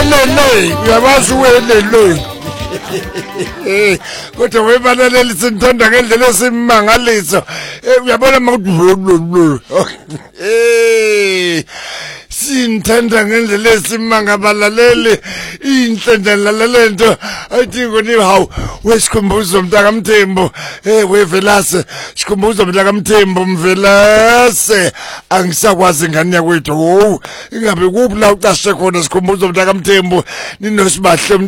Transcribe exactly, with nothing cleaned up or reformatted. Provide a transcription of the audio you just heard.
welele uyabazi welele eh kodwa webalaleli sinthanda ngendlela esimangaliso uyabona mawuthi eh sinthanda ngendlela esimangalabaleli inhle lalela lento athi ngoni hawu wesikhumbuzo mntaka Mthembu eh wevelase sikhumbuzo mntaka Mthembu mvelase angisakwazi ngani yakwethu oh ingabe kuphi la ucashe khona sikhumbuzo mntaka Mthembu ninosibahle